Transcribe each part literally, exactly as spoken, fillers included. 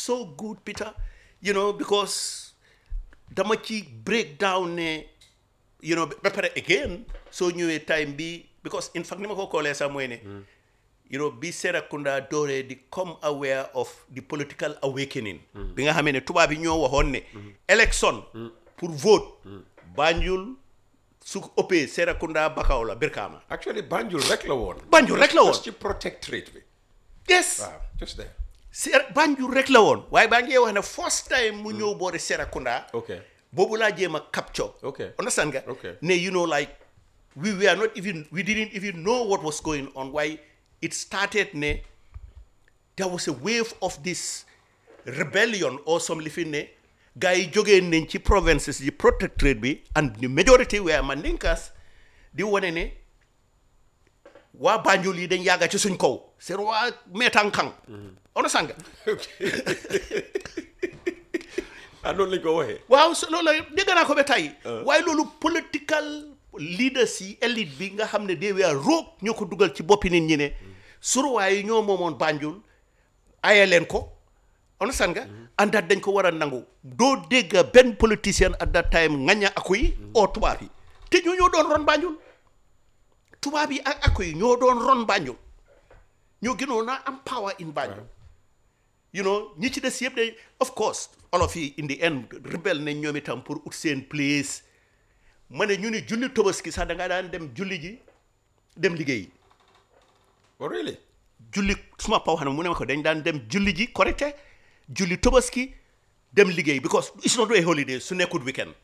so good, Peter. You know, because dama ci break down ne, you know, ba pare again, so ñëwee time bi, because in fact, ni ma ko koolee sax mooy ne, you know, bi Serekunda dooree di come aware of the political awakening. Bi nga xamee ne tubaab yi ñoo waxoon ne, election pour vote, Banjul su ëppee Serekunda Bakau la Brikama. Actually, Banjul rek la woon. Banjul rek la woon. Just ci protectorate bi. Yes. Wow, just there. Ser Banjul rek la woon. Waaye baa ngi wax ne first time mu ñëw boori Serekunda. Okay. Boobu laa jéem a capture. Okay. Understand nga? Okay. Ne, you know, like, we were not even, we didn't even know what was going on. Why it started, ne, there was a wave of this rebellion or some living, ne, guy jógee nañ ci provinces, the protectorate bi, and the majority were Mandinkas, di wane ne, waa Banjul yi dañ yàgga ci suñ kaw. C'est waa Metankang. Understand nga? ah noonu lañ ko waxee. waaw so loolu la dégg naa ko ba tey. waaye loolu political leaders yi élite bi nga xam ne they were rogue ñoo ko dugal ci boppi nit ñi ne suruwaay yi ñoo moomoon Banjul aye leen ko understand nga àndaat dañ ko war a nangu doo dégg benn politicien at that time ngaña aku yi oo tubaab yi te ñoo ñoo doon ron Banjul tubaab yi ak aku yi ñoo doon ron Banjul ñoo gënoon naa am power in Banjul you know ñi ci des yëpp de of course all of you in the end rebel nañ ñoom itam pour ut seen place ma ne ñu ni julli Tabaski sax da nga daan dem julli ji dem liggéey. oh really. julli suma paw xam ne mu ne ma ko dañ daan dem julli ji correcte julli Tabaski dem liggéey because it's not a holiday su nekkul weekend.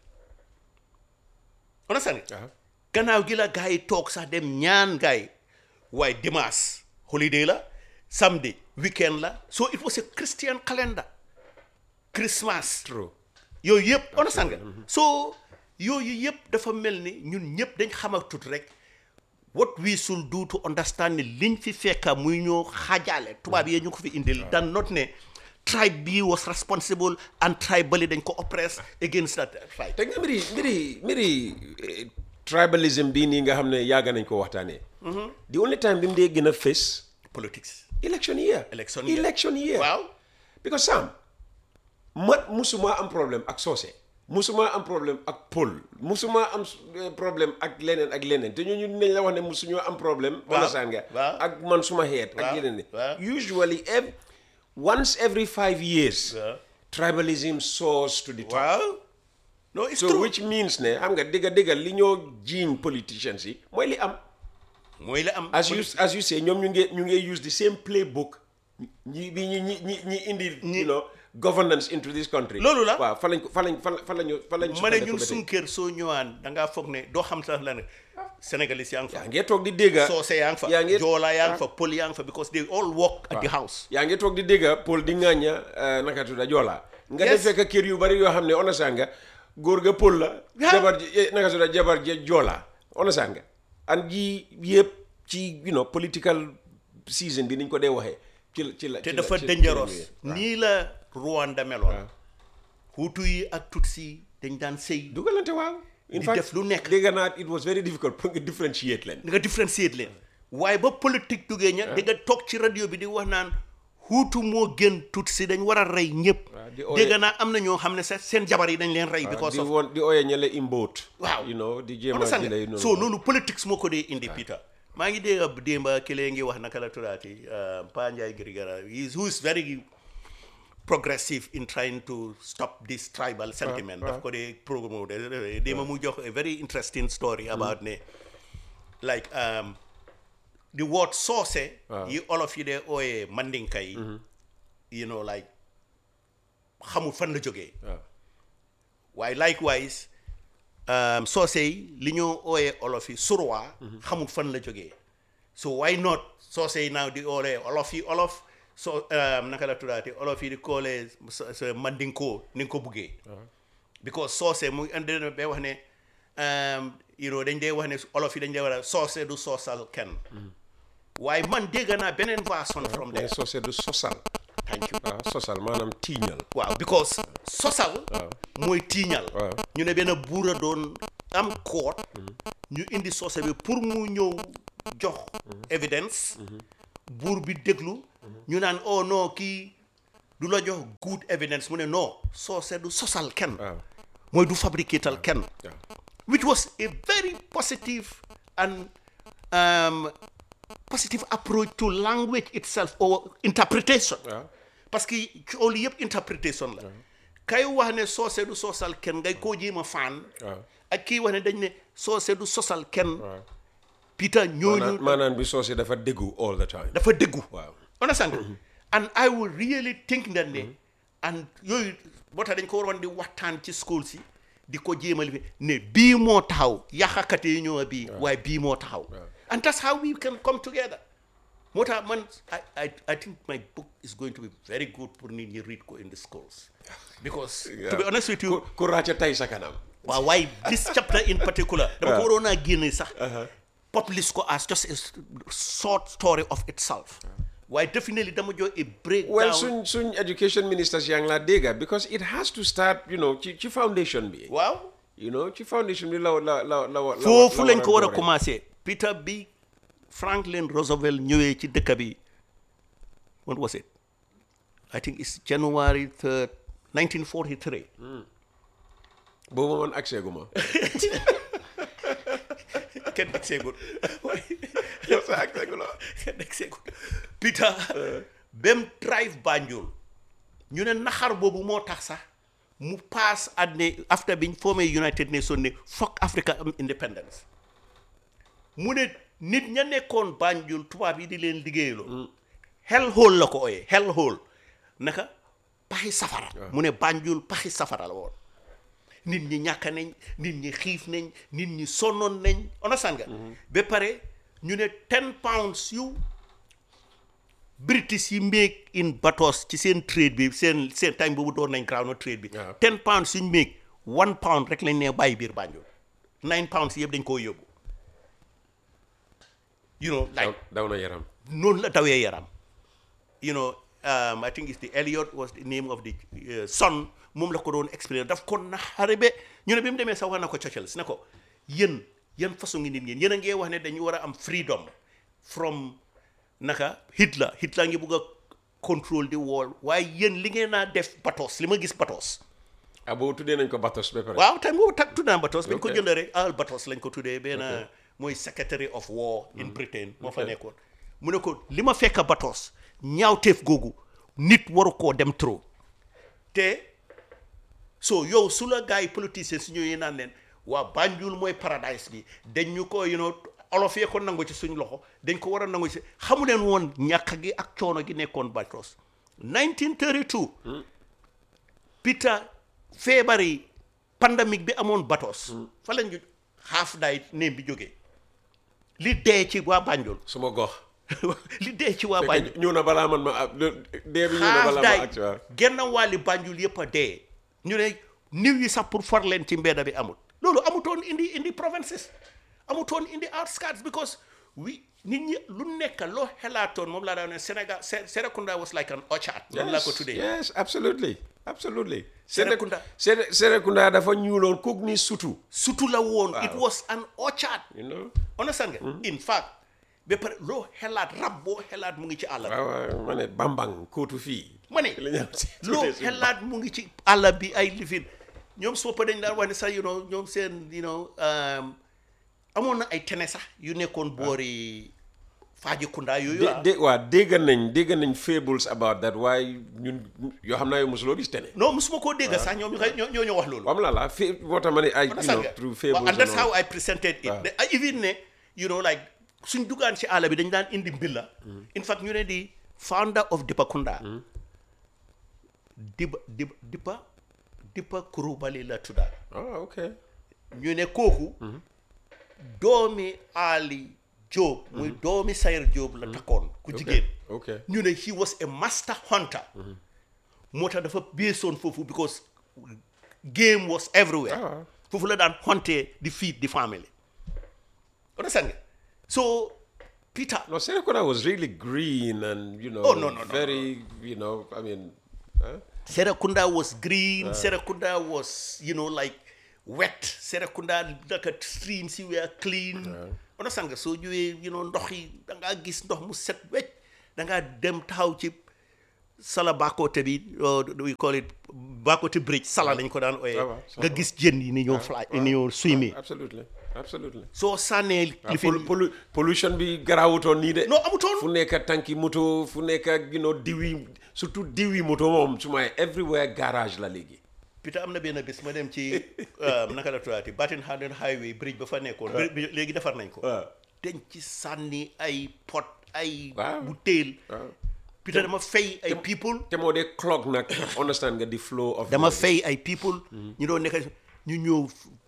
understand gannaaw gi la gars yi toog sax dem ñaan gars yi waaye dimanche holiday la samedi weekend la so it was a Christian calendar. Christmas. True. yooyu yëpp understand nga so yooyu yëpp dafa mel ni ñun ñëpp dañ xamatut rek what we should do to understand ne liñ fi fekka muy ñoo xaajaale tubaab yee ñu ko fi indil dan not ne tribe bi was responsible and tribal dañ ko oppress against that tribe. te nga mbiri mbiri mbiri tribalism bii nii nga xam ne yàgg nañ ko waxtaanee. the only time bi mu dee gën a fës. politics. election year. election year election year. waaw. because Sam man musuma am problème ak soose musuma am problème ak pël musuma am problème ak leneen ak leneen te ñooñu dinañ la wax ne musuñoo am problème. understand nga ak man suma xeet. ak yeneen ni usually every once every five years. tribalism soars to the top. waaw. no it's so true. which means ne xam nga dëgga dëgga li ñoo jiiñ politicians yi mooy li am. mooy la am. as you as you say ñoom ñu ngi ñu ngi use the same playbook ñi bi ñi ñi ñi indi. you know governance into this country. loolu la waaw fa lañ ko fa lañ fa lañu fa lañ. ma ne ñun suñu kër soo ñëwaan da ngaa foog ne doo xam sax la ne Sénégalais yaa ngi fa. yaa ngi toog di dégga. Soose yaa ngi fa. yaa ngi Joola yaa ngi fa Pël yaa ngi fa because they all work at the house. yaa ngi toog di dégga Pël di ŋàñña naka tudda Joola. nga Yes. def fekk kër yu bari yoo xam ne understand nga góor ga Pël la. jabar ji naka tudda jabar ji Joola understand nga. and ji yëpp ci you know political season bi niñ ko dee waxee. ci la ci la te dafa dangerous nii la Rwanda meloon. Hutu yi ak Tutsi dañ daan sëy. dugalante waaw. in di fact def lu nekk. dégg naa it was very difficult pour nga differentiate leen. nga differentiate leen. waaye ba politique duggee ña. di nga toog ci radio bi di wax naan Hutu moo gën Tutsi dañ war a rey ñëpp. di ooyee dégg naa am na ñoo xam ne sax seen jabar yi dañ leen rey. because di of woon di ooyee ñale imboot. waaw you know di jéem a understand jëlee nga noonu. so loolu politique moo ko dee indi Peter. maa ngi dégg ab démba kële ngi wax naka la turaati Pa Ndiaye Girigara who is very progressive in trying to stop this tribal sentiment. daf ko dee promote démba mu jox a very interesting story about ne like um, the word soose yi olof yi dee ooyee mandinka yi you know like xamul fan la jógee waaye likewise um, soose yi li ñoo ooyee olof yi surwa xamul fan la jógee so why not soose yi now di ooyee olof yi olof so um, naka la tuddaati olof yi di koolee mandinko ni nga ko buggee because soose mu indi ba wax ne um, you know dañ dee wax ne olof yi dañ dee war a soose du soosal kenn waaye man dégg naa beneen version from there soose du sosal. thank you waaw sosal maanaam tiiñal. waaw because sosal mooy tiiñal ñu ne benn buur a doon am court ñu indi soose bi pour mu ñëw jox evidence buur bi déglu ñu naan oh non kii du la jox good evidence mu ne non soose du sosal kenn waaw mooy du fabricatal kenn waaw which was a very positive and um, positive approach to language itself or interpretation waaw parce que loolu yëpp interpretation la kay wax ne soose du sosal kenn ngay koo jéem a faan waaw ak kii wax ne dañ ne soose du sosal kenn waaw Peter ñooñu maanaam bi soose dafa déggu all the time dafa déggu waaw understand and I would really think that ne and yooyu boo tax dañ ko waroon di waxtaan ci school si di ko jéemal fi ne bii moo taxaw yàqakat yi ñoo bii waaye bii moo taxaw and that's how we can come together moo tax man I, I, I think my book is going to be very good pour nit ñi read ko in the schools because to be honest with you ku ràcca tay sa kanam waaw waaye this chapter in particular dama ko waroon a génne sax publish ko as just a short story of itself waaye definitely dama jox a breakdown well suñ suñ education ministers yaa ngi laa dégga because it has to start you know ci ci foundation bi waaw you know ci foundation bi la la la la foofu lañ ko war a commencé Peter bi Franklin Roosevelt ñëwee ci dëkk bi what was it I think it's January third nineteen forty-three boobu man accès gu ma kenn accès gul yow sa accès gu la kenn accès gul Peter bem drive Banjul ñu ne naxar boobu moo tax sax mu pass at ne after biñ formé United Nations ne foog Africa am independence mu ne nit ña nekkoon Banjul tubaab yi di leen liggéeyaloo hell hole la ko ooyee hell hole naka paxi safara mu ne Banjul paxi safara la woon nit ñi ñàkk nañ nit ñi xiif nañ nit ñi sonnoon nañ understand nga ba pare ñu ne ten pounds yu British yi make in batos ci seen trade bi seen seen time boobu doon nañ groundnut trade bi ten pounds yuñ make one pound rek lañ ne bàyyi biir Banjul nine pounds yëpp dañ koo yóbbu you know like daw na yaram noonu la dawee yaram you know um, I think it's the Elliot was the name of the uh, son moom la ko doon expérience daf ko naxare be ñu ne bi mu demee sax wax na ko Churchill si ne ko yéen yan façon ngi nit ngeen yéen a ngee wax ne dañu war a am freedom from naka Hitler Hitler ngi bugg a control the world waaye yéen li ngeen naa def batos li ma gis batos ah boobu tuddee nañ ko batos ba pare waaw tamit boobu tag tuddee naa batos bañ ko jëndee rek al batos lañ ko tuddee benn mooy secretary of war in Britain moo fa nekkoon mu ne ko li ma fekk batos ñaawteef googu nit waru koo dem trop te so yow su la gars yi politiciens su ñëwee naan leen waa Banjul mooy paradise bi dañ ñu ko you know olof yee ko nangu ci suñ loxo dañ ko war a nangu ci xamu leen woon ñàkk gi ak coono gi nekkoon batos nineteen thirty-two Peter feebari pandemic bi amoon batos fa lañ ñu half day néem bi jógee li dee ci waa Banjul suma gox li dee ci waa Banjul ñëw na balaa man ma dee bi ñëw na balaa ma ak waaw genn wàlli Banjul yëpp a dee ñu ne niw yi sax pour for leen ci mbedda bi amul loolu amutoon indi indi provinces amutoon indi outskirts because we nit ñi lu nekk loo xelaatoon moom laa daa ne Sénégal Serekunda was like an orchard noonu laa ko tuddee yes absolutely absolutely Serekunda Serekunda dafa ñuuloon kook ni sutu sutu la woon it was an orchard you know understand nga in fact ba pare loo xelaat rab boo xelaat mu ngi ci àll bi waaw ma ne bambang kóotu fii ma ne loo xelaat mu ngi ci àll bi ay lifin ñoom soppa dañ daan wax ne sax you know ñoom seen you know amoon na ay tene sax yu nekkoon boori Fajikunda yooyu de waa dégg nañ dégg nañ fables about that waaye ñun yoo xam naa yow mosuloo gis tene non mosuma koo dégg sax ñoom ñoo ñoo wax loolu am la la fa moo tax ma ne ay you know through fables and that's how I presented it I even ne you know like suñ dugaan ci àll bi dañ daan indi mbilla in fact ñu ne di founder of Dipakunda Diba Diba Dipa Dipa Kurubali la tudda ah ok ñu ne kooku doomi Ali Job muy doomi Sayr Job la takkoon ku jigéen ok ñu ne he was a master hunter moo tax dafa beesoon foofu because game was everywhere foofu la daan hunter di feed the family understand nga so Peter no Serekunda was really green and you know oh, no, no, no, very no. you know I mean huh? Serekunda was green uh. Serekunda was you know like wet Serekunda naka streams yi were clean understand nga soo ñëwee you know ndox yi da ngaa gis ndox mu set wecc da ngaa dem taxaw ci Sala Bakote bi uh, we call it Bakote Bridge Sala lañ ko daan ooyee waaw, waaw, nga gis jën yi ni ñoo fly ni ñoo swimmer absolutely absolutely soo sànnee ah, li fi pol- polu- pollution bi garaawutoon nii de non amutoon fu nekk tànki moto fu nekk you know diw yi surtout diw yi moto moom su may everywhere garage la léegi Peter am na benn bés ma dem ci um, naka la tuddati Batin Haden Highway bridge ba fa nekkoon bridge bi léegi defar nañ ko waaw dañ ci sànni ay pot ay Waaw. butéel waaw Peter dama fay ay people te moo dee clog nag understand nga the flow of dama the- fay ay people ñu doon nekk ñu ñëw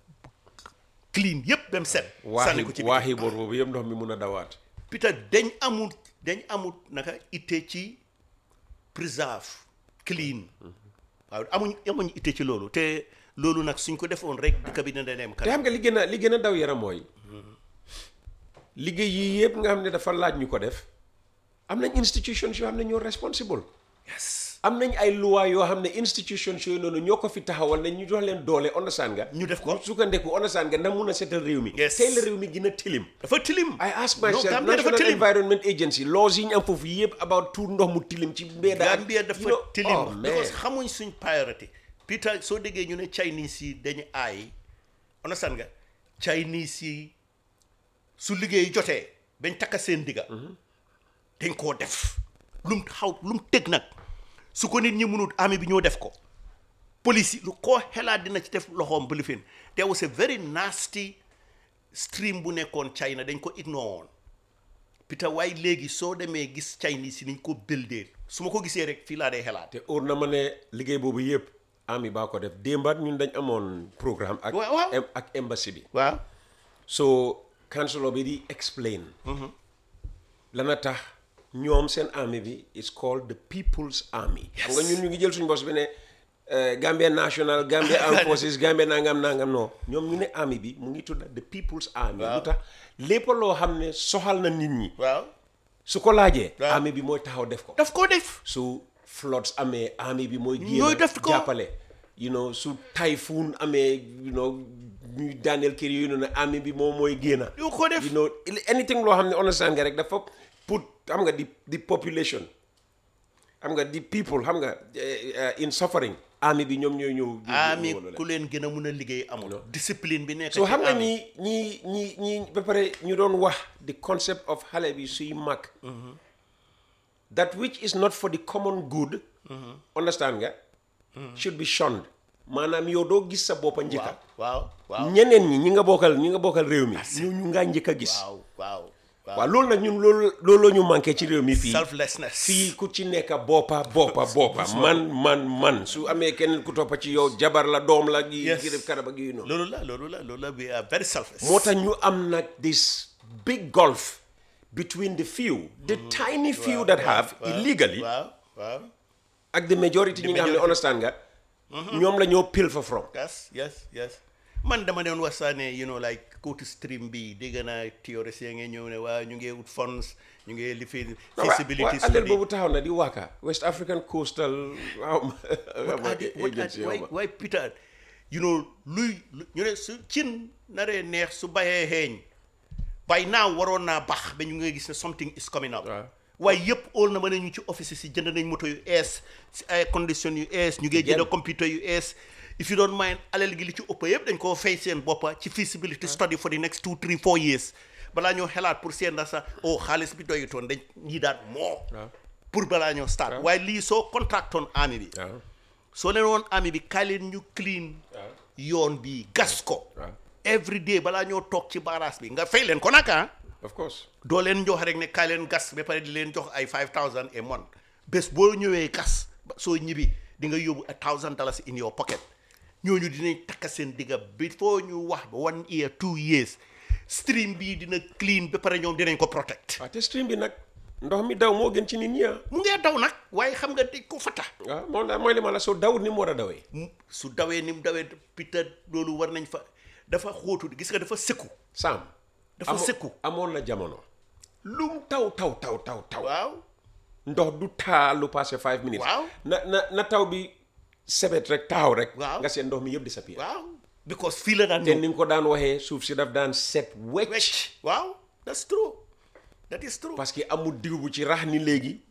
clean yépp dem set sànni ko ci waaxi biti. waaxi boor boobu yëpp ndox mi mun a dawaat Peter dañ amul dañ amul naka itte ci preserve clean waaw amuñ amuñ itte ci loolu te loolu nag suñ ko defoon rek dëkk bi dina dem te kanam xam nga li gën a li gën a daw yaram mooy liggéey yii yëpp nga xam ne dafa laaj ñu ko def am nañ institutions yoo xam ne ñoo responsible yes am nañ ay loi yoo xam ne institutions yooyu noonu ñoo ko fi taxawal ne ñu jox leen doole understand nga ñu def ko su ko ndeku understand nga na mun a seetal réew mi Yes. tey la réew mi gën a tilim dafa tilim I ask No, myself Gambia dafa National tilim Environment Agency laws yi ñu am foofu yëpp about tuur ndox mu tilim ci mbedda ak- Gambia you dafa know, tilim oh, man. because xamuñ suñ priorité Peter soo déggee ñu ne Chinese yi dañu aay understand nga Chinese yi su liggéey jotee bañ takka seen digga dañ koo def lum xaw lum tëg nag su ko nit ñi mënut armée bi ñoo def ko police yi lu koo xelaat dina ci def loxoom ba lifin there was a very nasty stream bu nekkoon China dañ ko ignore woon Peter waaye léegi soo demee gis Chinese yi niñ ko buildee su ma ko gisee rek fii laa day xelaat te óor na ma ne liggéey boobu yëpp ami baa ko def démbaat ñun dañ amoon programme ak Waaw, waaw. em- ak embassy bi waaw so councilor bi di explain lana tax ñoom seen army bi is called the People's Army xam nga ñun ñu ngi jël suñu bos bi ne eh, Gambia National Gambia Armed Forces Gambia nangam nangam non ñoom ñu ne army bi mu ngi tudda the People's Army lu tax lépp loo xam ne soxal na nit ñi waaw su ko laajee Waaw. army bi mooy taxaw def ko daf koo def su floods amee army bi mooy Ñooy génn def ko. jàppale you know su typhoon amee you know ñuy daaneel kër yooyu noonu army bi moom mooy génn yow koo def you know anything loo xam ne understand nga rek dafa put xam nga di di population xam nga di people xam nga eh, eh, in suffering army bi ñoom ñooy ñëw ami ñëw- ñëw- ku leen gën a mun a liggéey amul discipline bi nekk so ci xam nga army. ni ñi ñi ñi ba pare ñu doon wax the concept of xale bi suy mag that which is not for the common good understand nga should be shunned maanaam yow doo gis sa boppa njëkka waaw waaw ñeneen ñi ñi nga bokkal ñi nga bokkal réew mi ñu ñu ngaa njëkk a gis waaw waaw waaw waaw loolu nag ñun loolu loolu la ñu manqué ci réew mi fii selflessness fii ku ci nekk boppa boppa boppa man man man su amee keneen ku toppa ci yow jabar la doom la gi Yes. gi karaba gi noonu loolu la loolu la loolu la we are very selfless moo tax ñu am nag this big gulf between the few the tiny few that have illegally waaw waaw ak the majority ñi nga xam ne majority. understand nga ñoom la ñoo pilfer from yes yes yes man dama doon waxtaane you know like côté stream bi dégg naa théoricien yaa ngi ñëw ne waa ñu ngi ut funds ñu ngi lifi feasibility waa aleel study boobu taxaw na di waaka West African Coastal waaw What are the- what are- agency why yow why Peter you know luy lu- ñu ne su cin naree neex su bayee xeeñ by now waroon naa baax ba ñu nga gis ne something is coming up Waaw. waaye yëpp óol na ma ne ñu ci office si jënd nañ moto yu ees si ay condition yu ees ñu ngi jënd Jënd. computer yu ees if you don't mind alal gi li ci ëpp yëpp dañ koo fay seen boppa ci feasibility study for the next two three four years balaa ñoo xelaat pour seen ndax sax oh xaalis bi doyutoon dañ ñii daan moo pour balaa ñoo start waaye lii soo contractoon army bi waaw soo leen woon army bi kaay leen ñu clean yoon bi gas ko waaw every day balaa ñoo toog ci baaraas bi nga fay leen ko nag ah of course doo leen jox rek ne kaay leen gas ba pare di leen jox ay five thousand a month bés boo ñëwee gas ba- soo ñibbi di nga yóbbu a thousand dollars in your pocket ñooñu dinañ takka seen digga before ñu wax ba one year two years stream bi dina clean ba pare ñoom dinañ ko protect waaw te stream bi nag ndox mi daw moo gën ci nit ñi ah mu ngee daw nag waaye xam nga dañ ko fata waaw moom la mooy li ma la soo dawut ni mu war a dawee mu- su dawee ni mu dawee Peter loolu war nañ fa dafa xóotu gis nga dafa sëkku Sam dafa amo- sëkku amoon na jamono lum taw taw taw taw taw waaw ndox du taa lu passé five minutes Waaw. na na na taw bi sebet rek taxaw rek Waaw. nga seen ndox mi yëpp disappear waaw because fii la daan te ñëw ni nga ko daan waxee suuf si daf daan set wecc wecc waaw that's true that is true parce que amul diw bu ci rax ni léegi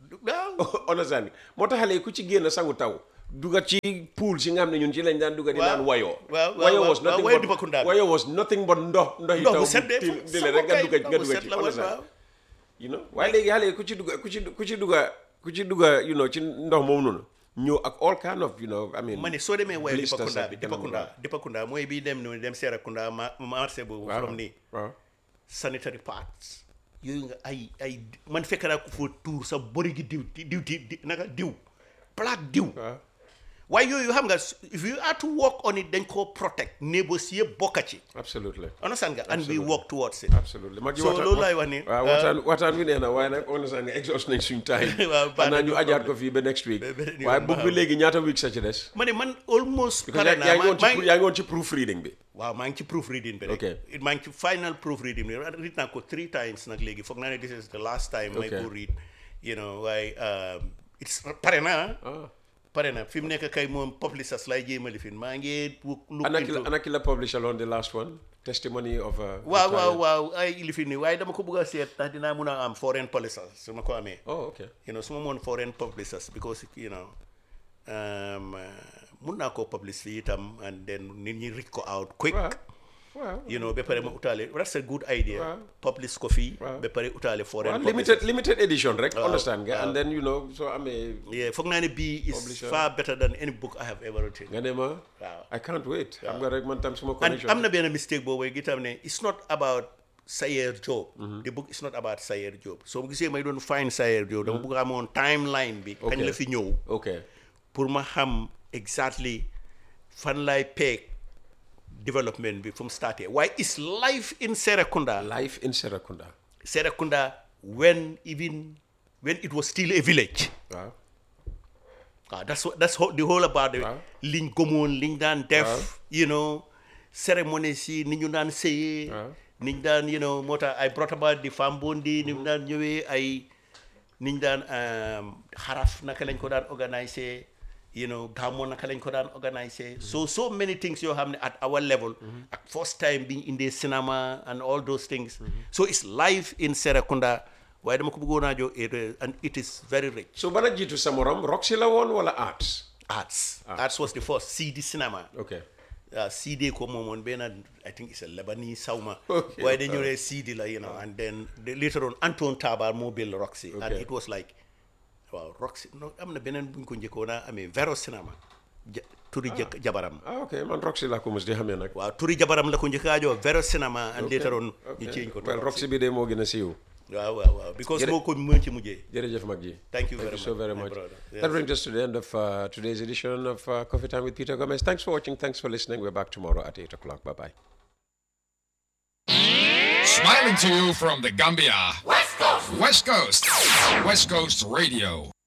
waaw understand nga moo tax xale yi ku ci génn sangu taw duga ci pool si nga xam ne ñun ci lañ daan duga di naan wayoo waaw waaw wayoo waaw was nothing wayo but Dibakunda bi. wayoo was nothing but ndox ndox yi ndox taw bu set de til- fu- dile rek nga kay, duga ndox nga bu duga set ci la woon, understand waaw. you know waaye léegi xale yi ku ci duga ku ci ku ci duga ku ci duga you know ci ndox moom noonu ñëw ak all kind of you know I mean ma ne soo demee wayo blisters Dipakunda ak bi kanam Dipakunda waaw. Dipakunda mooy bii dem noonu dem Serekunda ma marché boobu waaw from nii waaw sanitary pads yooyu nga ay ay man fekk naa ko foo tuur sa bori gi diw diw diw naka diw plaque diw waaw waaye yooyu xam nga if you are to work on it dañ koo protect négocier bokka ci absolutely understand nga and we work towards it absolutely mag yi so waxtaan- loolu laay wax ni waaw waxtaan waxtaan wi nee na waaye nag understand nga exhaust nañ suñ time Waaw, baax xam naa na, ñu no ajaat ko problem. fii ba next week Ba- ba- waaye book bi waaw. léegi ñaata week sa ci des ma ne man almost because pare yaa naa yaa ngi woon ci maa pro- ngi yaa ngi woon ci proofreading bi waaw maa ngi ci proofreading bi rek Okay. maa ngi ci final proofreading bi read naa ko three times nag léegi foog naa ne this is the last time may Okay. ko read you know waaye um, it's pare naa ah pare na fi mu nekk kay moom publishers lay jéemali fin maa ngi look ana ki la into ana ki la publisher on the last one testimony of a waaw waaw waaw ay lifin ni waaye dama ko bëgg a seet ndax dinaa mun a am foreign publishers su ma ko amee oh okay you know su ma moon foreign publishers because you know um, uh, mun naa koo publish fii itam and then nit ñi read ko out quick waaw waaw you know ba pare ma utaale that's a good idea Waaw. publish ko fii Waaw. ba pare utaale foreign waaw publishers. limited limited edition rek Waaw, understand nga waaw. and then you know soo amee yeah foog naa ne bii is Publisher. far better than any book I have ever written nga ne ma Waaw. I can't wait xam nga rek man tam suma and connection am na benn mistake boobu gi tam ne it's not about Sayer Job the book is not about Sayer Job soo gisee may doon find Sayer Job dama bëgg a amoon timeline bi kañ Okay. la fi ñëw okay pour ma xam exactly fan lay peeg development bi fu mu starté waaye is life in Serekunda life in Serekunda Serekunda when even when it was still a village waaw waaw that's what that's ho- the whole about it Waaw. liñ gëmoon liñ daan def Waaw. you know ceremonies yi ni ñu daan sëyee Waaw. niñ daan you know moo tax I brought about the Fambondi ni mu daan ñëwee ay niñ daan um, xaraf naka lañ ko daan organiser you know gàmmo naka lañ ko daan organiser so so many things yoo xam ne at our level ak first time biñ indee cinéma and all those things so it's live in Serekunda waaye dama ko bëggoon a jox it, uh, and it is very rich so bana jiitu sa morom Roxy la woon wala arts arts arts was the first C D cinema okay uh, C D ko moomoon benn I think it's a Lebanese sawma Okay. waaye dañu ne C D la you know and then the, later on Anton Tabar moo build Roxy and Okay. it was like waaw Roxy no am na beneen buñ ko njëkkoon a amee Vero Cinema ja, turi jëkk jabaram ah ok man Roxy laa ko mos di xamee nag waaw turi jabaram la ko njëkk a jox Vero Cinema and later on ñu change ko to well Roxy bi de moo gën a siiw waaw waaw waaw because Jërë- moo ko moo ci mujjee jërëjëf mag ji Thank you thank very you so much, very my much brother. Yes. that brings us to the end of uh, today's edition of uh, Coffee Time with Peter Gomez thanks for watching thanks for listening we're back tomorrow at eight o'clock bye bye Smiling to you from the Gambia. West Coast. West Coast. West Coast Radio.